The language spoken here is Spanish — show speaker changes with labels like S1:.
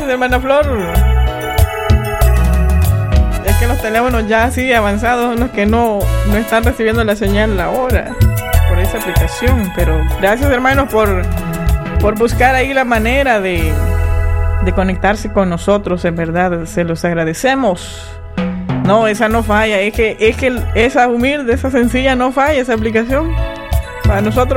S1: Gracias, hermana Flor. Es que los teléfonos ya así avanzados son los que no están recibiendo la señal ahora por esa aplicación. Pero gracias, hermanos, por buscar ahí la manera de conectarse con nosotros. En verdad, se los agradecemos. No, esa no falla. Es que esa humilde, esa sencilla no falla, esa aplicación. Para nosotros